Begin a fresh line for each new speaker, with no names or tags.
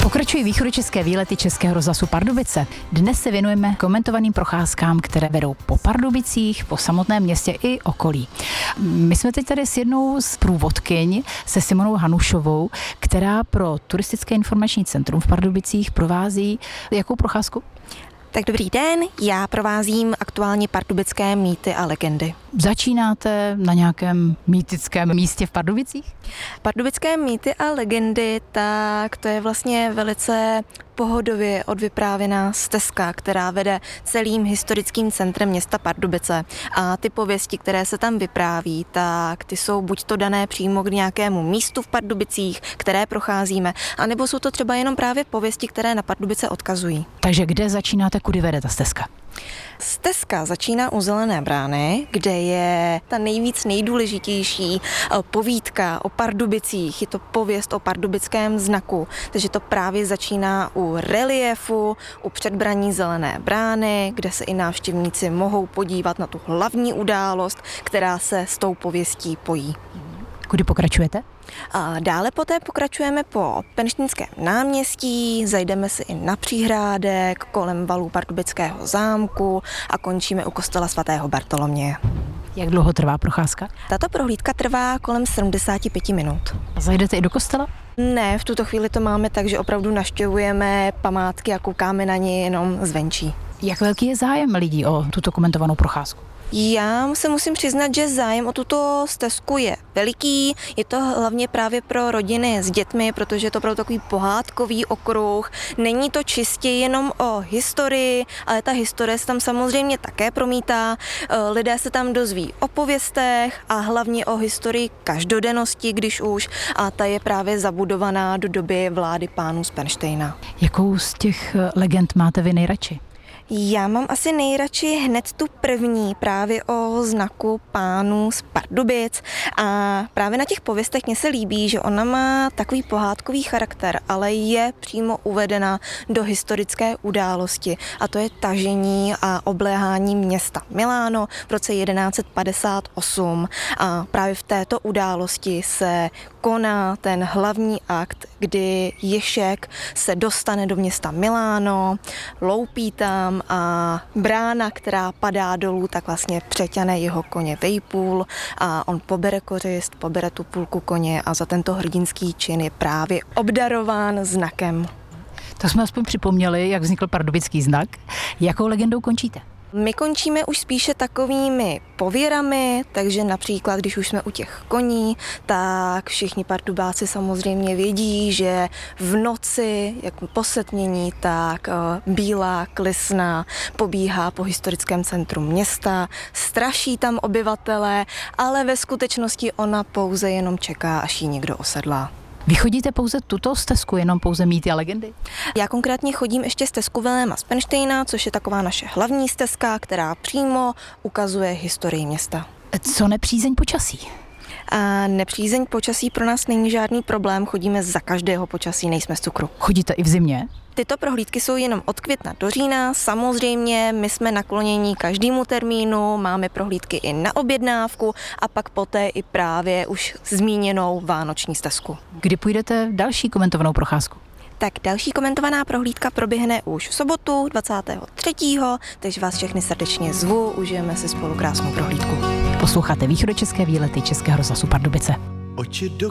Pokračují východočeské výlety Českého rozhlasu Pardubice. Dnes se věnujeme komentovaným procházkám, které vedou po Pardubicích, po samotném městě i okolí. My jsme teď tady s jednou z průvodkyň, se Simonou Hanušovou, která pro Turistické informační centrum v Pardubicích provází jakou procházku?
Tak dobrý den, já provázím aktuálně pardubické mýty a legendy.
Začínáte na nějakém mýtickém místě v Pardubicích?
Pardubické mýty a legendy, tak to je vlastně velice pohodově odvyprávěná stezka, která vede celým historickým centrem města Pardubice. A ty pověsti, které se tam vypráví, tak ty jsou buď to dané přímo k nějakému místu v Pardubicích, které procházíme, anebo jsou to třeba jenom právě pověsti, které na Pardubice odkazují.
Takže kde začínáte, kudy vede ta stezka?
Stezka začíná u Zelené brány, kde je ta nejdůležitější povídka o Pardubicích. Je to pověst o pardubickém znaku, takže to právě začíná u reliefu, u předbraní Zelené brány, kde se i návštěvníci mohou podívat na tu hlavní událost, která se s tou pověstí pojí.
Kudy pokračujete?
A dále poté pokračujeme po Penštínském náměstí, zajdeme si i na Příhrádek, kolem valů Pardubického zámku a končíme u kostela svatého Bartoloměje.
Jak dlouho trvá procházka?
Tato prohlídka trvá kolem 75 minut.
A zajdete i do kostela?
Ne, v tuto chvíli to máme tak, že opravdu navštěvujeme památky a koukáme na ně jenom zvenčí.
Jak velký je zájem lidí o tuto komentovanou procházku?
Já se musím přiznat, že zájem o tuto stezku je veliký. Je to hlavně právě pro rodiny s dětmi, protože je to opravdu takový pohádkový okruh. Není to čistě jenom o historii, ale ta historie se tam samozřejmě také promítá. Lidé se tam dozví o pověstech a hlavně o historii každodennosti, když už, a ta je právě zabudovaná do doby vlády pánů z Pernštejna.
Jakou z těch legend máte vy nejradši?
Já mám asi nejradši hned tu první, právě o znaku pánů z Pardubic, a právě na těch pověstech mně se líbí, že ona má takový pohádkový charakter, ale je přímo uvedena do historické události, a to je tažení a obléhání města Miláno v roce 1158, a právě v této události se koná ten hlavní akt, kdy Ježek se dostane do města Miláno, loupí tam a brána, která padá dolů, tak vlastně přeťane jeho koně vejpůl a on pobere kořist, pobere tu půlku koně a za tento hrdinský čin je právě obdarován znakem.
To jsme aspoň připomněli, jak vznikl pardubický znak. Jakou legendou končíte?
My končíme už spíše takovými pověrami, takže například, když už jsme u těch koní, tak všichni Pardubáci samozřejmě vědí, že v noci, jak po setmění, tak bílá klisna pobíhá po historickém centru města, straší tam obyvatele, ale ve skutečnosti ona pouze jenom čeká, až ji někdo osedlá.
Vy chodíte pouze tuto stezku, jenom pouze mýty a legendy?
Já konkrétně chodím ještě stezku Viléma z Pernštejna, což je taková naše hlavní stezka, která přímo ukazuje historii města.
Co nepřízeň počasí?
A nepřízeň počasí pro nás není žádný problém, chodíme za každého počasí, nejsme z cukru.
Chodíte i v zimě?
Tyto prohlídky jsou jenom od května do října, samozřejmě my jsme naklonění každému termínu, máme prohlídky i na objednávku a pak poté i právě už zmíněnou vánoční stezku.
Kdy půjdete další komentovanou procházku?
Tak další komentovaná prohlídka proběhne už v sobotu 23., takže vás všechny srdečně zvu, užijeme si spolu krásnou prohlídku.
Posloucháte východočeské výlety Českého rozhlasu Pardubice.